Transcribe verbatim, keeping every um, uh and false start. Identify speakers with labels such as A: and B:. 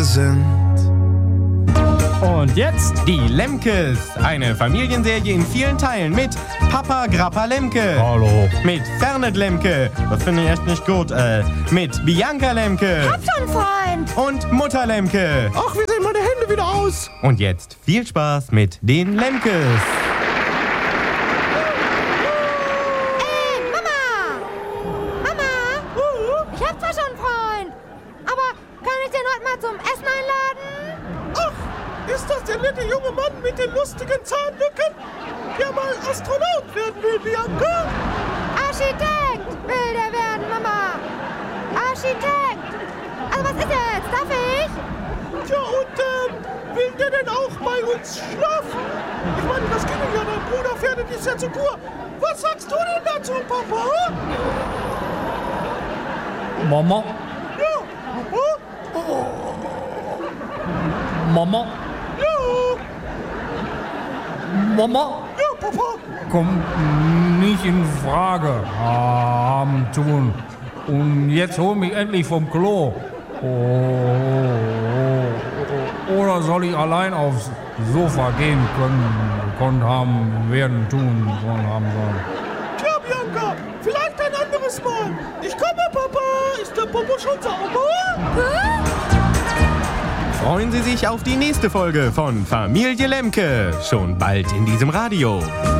A: sind.
B: Und jetzt die Lemkes. Eine Familienserie in vielen Teilen mit Papa Grappa Lemke.
C: Hallo.
B: Mit Fernet Lemke. Das finde ich echt nicht gut. Äh, mit Bianca Lemke.
D: Hab schon, Freund.
B: Und Mutter Lemke.
C: Ach, wie sehen meine Hände wieder aus?
B: Und jetzt viel Spaß mit den Lemkes.
D: Ey, Mama. Mama. Ich hab zwar schon einen Freund, aber kann ich den heute mal zum Essen einladen?
C: Ach, ist das der nette junge Mann mit den lustigen Zahnlücken, der mal Astronaut werden will, Bianca?
D: Architekt will der werden, Mama. Architekt. Also was ist jetzt? Darf ich?
C: Tja, und ähm, will der denn auch bei uns schlafen? Ich meine, das ging ja, dein Bruder fährt ist ja zur Kur. Was sagst du denn dazu, Papa?
E: Mama,
C: Ja, Papa? Oh,
E: Mama,
C: ja,
E: Mama,
C: ja, Papa.
E: kommt nicht in Frage. Haben tun. Und jetzt hol mich endlich vom Klo. Oh, oder soll ich allein aufs Sofa gehen können, können haben, werden, tun, sollen, haben sollen?
C: Tja, Bianca, vielleicht ein anderes Mal. Ich komme, Papa. Ist der Popo schon sauber?
B: Freuen Sie sich auf die nächste Folge von Familie Lemke. Schon bald in diesem Radio.